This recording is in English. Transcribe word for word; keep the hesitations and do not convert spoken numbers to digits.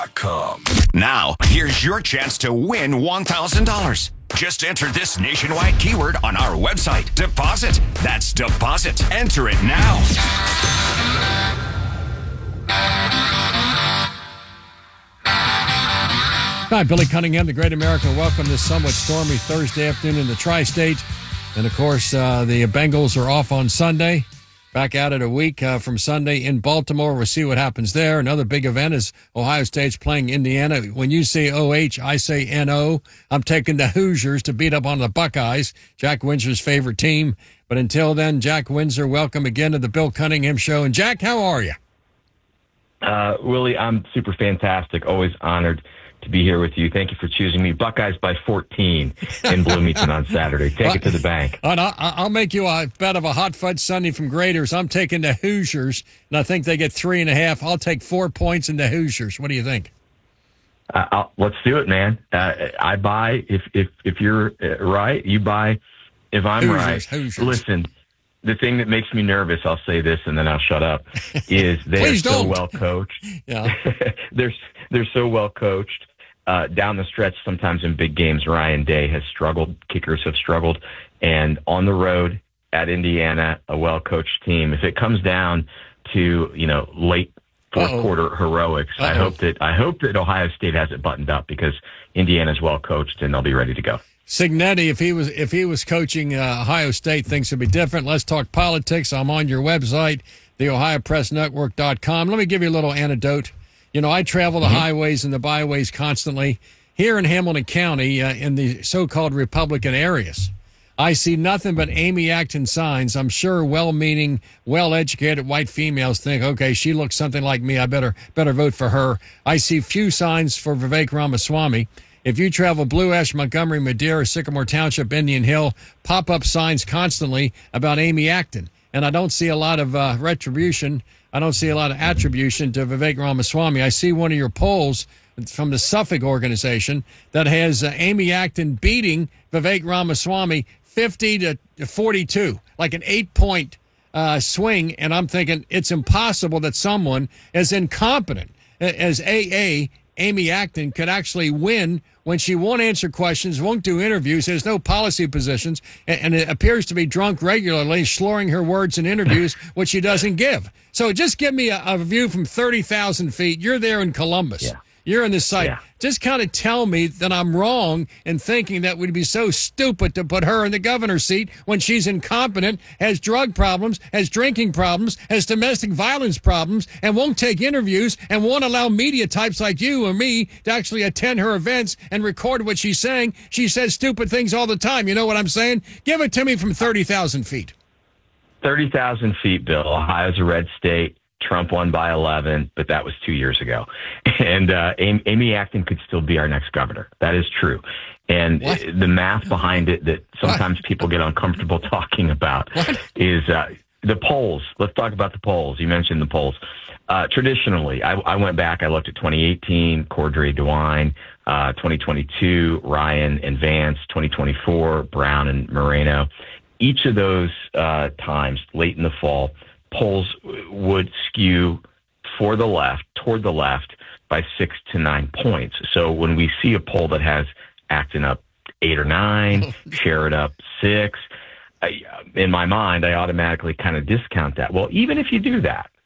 Com. Now, here's your chance to win one thousand dollars. Just enter this nationwide keyword on our website. Deposit. That's deposit. Enter it now. Hi, Billy Cunningham, the Great American. Welcome this somewhat stormy Thursday afternoon in the Tri-State. And, of course, uh, the Bengals are off on Sunday. Back out at a week uh, from Sunday in Baltimore. We'll see what happens there. Another big event is Ohio State's playing Indiana. When you say O H, I say N O. I'm taking the Hoosiers to beat up on the Buckeyes, Jack Windsor's favorite team. But until then, Jack Windsor, welcome again to the Bill Cunningham Show. And, Jack, how are you? Uh, Willie, I'm super fantastic. Always honored to be here with you. Thank you for choosing me. Buckeyes by fourteen in Bloomington on Saturday. Take well, it to the bank. I'll make you a bet of a hot fudge sundae from Graders. I'm taking the Hoosiers, and I think they get three and a half. I'll take four points in the Hoosiers. What do you think? Uh, I'll, let's do it, man. Uh, I buy if if if you're right. You buy if I'm Hoosiers, right. Hoosiers. Listen. The thing that makes me nervous, I'll say this and then I'll shut up, is they're so don't. well coached. Yeah. they're they're so well coached. Uh, down the stretch, sometimes in big games, Ryan Day has struggled. Kickers have struggled. And on the road at Indiana, a well-coached team. If it comes down to, you know, late fourth Uh-oh. quarter heroics, Uh-oh. I hope that I hope that Ohio State has it buttoned up because Indiana's well-coached and they'll be ready to go. Signetti, if he was if he was coaching uh, Ohio State, things would be different. Let's talk politics. I'm on your website, the ohio press network dot com. Let me give you a little anecdote. You know, I travel the mm-hmm. highways and the byways constantly. Here in Hamilton County, uh, in the so-called Republican areas, I see nothing but Amy Acton signs. I'm sure well-meaning, well-educated white females think, okay, she looks something like me. I better better vote for her. I see few signs for Vivek Ramaswamy. If you travel Blue Ash, Montgomery, Madeira, Sycamore Township, Indian Hill, pop-up signs constantly about Amy Acton. And I don't see a lot of uh, retribution. I don't see a lot of attribution to Vivek Ramaswamy. I see one of your polls from the Suffolk organization that has uh, Amy Acton beating Vivek Ramaswamy fifty to forty-two, like an eight-point uh, swing. And I'm thinking it's impossible that someone as incompetent as A A, Amy Acton, could actually win when she won't answer questions, won't do interviews, has no policy positions, and it appears to be drunk regularly, slurring her words in interviews, which she doesn't give. So just give me a, a view from thirty thousand feet. You're there in Columbus. Yeah. You're in the site. Yeah. Just kind of tell me that I'm wrong in thinking that we'd be so stupid to put her in the governor's seat when she's incompetent, has drug problems, has drinking problems, has domestic violence problems, and won't take interviews and won't allow media types like you or me to actually attend her events and record what she's saying. She says stupid things all the time. You know what I'm saying? Give it to me from thirty thousand feet. thirty thousand feet, Bill. Ohio's a red state. Trump won by eleven, but that was two years ago. And uh, Amy, Amy Acton could still be our next governor. That is true. And what? the math behind it that sometimes what? people get uncomfortable talking about what? is uh, the polls. Let's talk about the polls. You mentioned the polls. Uh, traditionally, I, I went back, I looked at twenty eighteen, Cordray DeWine, uh, twenty twenty-two, Ryan and Vance, twenty twenty-four, Brown and Moreno. Each of those uh, times, late in the fall, polls would skew for the left, toward the left, by six to nine points. So when we see a poll that has Acton up eight or nine, Sherrod up six, I, in my mind, I automatically kind of discount that. Well, even if you do that,